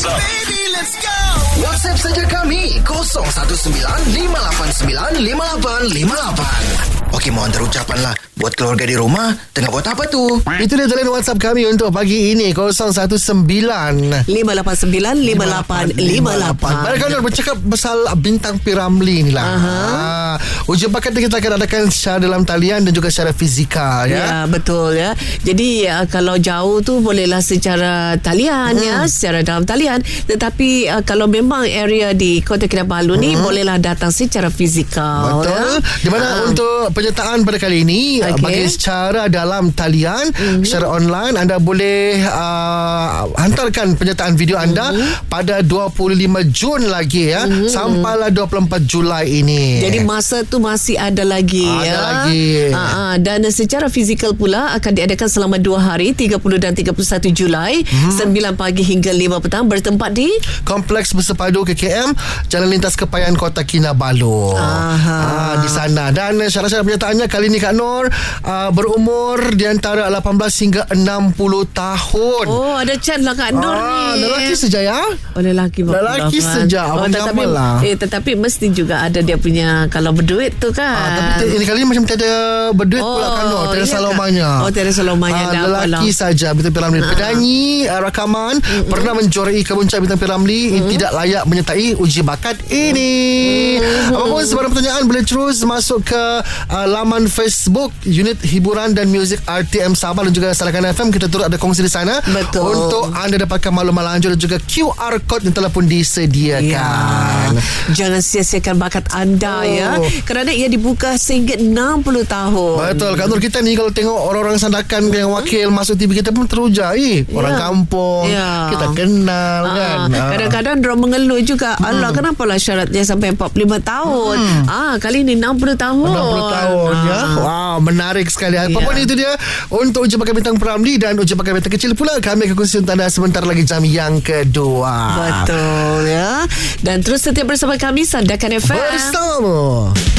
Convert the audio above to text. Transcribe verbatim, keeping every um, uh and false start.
up? Baby, let's go. WhatsApp saja kami kosong satu sembilan lima lapan sembilan lima lapan lima lapan. Okey, mohon terucapanlah buat keluarga di rumah tengah buat apa tu? Itu dia talian WhatsApp kami untuk pagi ini kosong satu sembilan lima lapan sembilan lima lapan lima lapan. Baik, kalau bercakap pasal Bintang P. Ramlee ni lah. Uh-huh. Ujian bakat kita akan adakan secara dalam talian dan juga secara fizikal ya. Ya, betul ya. Jadi uh, kalau jauh tu bolehlah secara talian hmm. ya, secara dalam talian. Tetapi uh, kalau memang area di Kota Kinabalu hmm. ni bolehlah datang secara fizikal. Betul. Ya? Di mana uh. untuk penyertaan pada kali ini okay. bagi secara dalam talian hmm. secara online anda boleh uh, hantarkan penyertaan video anda hmm. pada dua puluh lima Jun lagi ya hmm. sampailah dua puluh empat Julai ini. Jadi masa tu masih ada lagi ada ya. lagi. Uh-huh. Dan secara fizikal pula akan diadakan selama dua hari tiga puluh dan tiga puluh satu Julai hmm. sembilan pagi hingga lima petang bertempat di Kompleks Bersepadu K K M Jalan Lintas Kepayan Kota Kinabalu. Ah, di sana. Dan syarat-syarat penyertaannya kali ni Kak Nur uh, berumur di antara lapan belas hingga enam puluh tahun. Oh, ada chat lah Kak Nur ah, ni. Lelaki saja ya? Oh, lelaki. Lelaki saja. Oh, tetapi, lah. eh, tetapi mesti juga ada dia punya kalau berduit tu kan. Ah, tapi ini kali ni macam tiada berduit oh, pula Kak Nur. Tiada iya salomanya. Oh, tiada salomanya. Ah, lelaki saja. Bintang P. Ramlee. Penyanyi uh, rakaman mm-hmm. pernah menjuarai kemuncak Bintang P. Ramlee mm-hmm. tidak layak menyertai uji bakat ini. Mm-hmm. Apapun sebarang pertanyaan boleh terus masuk ke uh, laman Facebook Unit Hiburan dan Muzik R T M Sabah dan juga Salakan F M. Kita turut ada kongsi di sana. Betul. Untuk anda dapatkan maklumat lanjut dan juga Q R code yang telah pun disediakan. Ya. Jangan sia-siakan bakat anda oh. ya. Kerana ia dibuka sehingga enam puluh tahun. Betul. Kantor kita ni kalau tengok orang-orang sandakan yang wakil masuk T V kita pun teruja. Eh, orang ya. kampung. Ya. Kita kenal Aa, kan. Kadang-kadang diorang mengeluh juga. Hmm. Alah, kenapalah syaratnya sampai empat puluh lima tahun. Hmm. Ah, kali ni enam puluh tahun. enam puluh tahun Aa. ya. Wow, menarik sekali. Apapun ya. itu dia untuk uji bakat Bintang P. Ramlee dan uji bakat Bintang Kecil pula kami akan kongsi untuk anda sebentar lagi jam yang kedua. Betul ya. Dan terus setiap bersama kami Sandakan F M bersama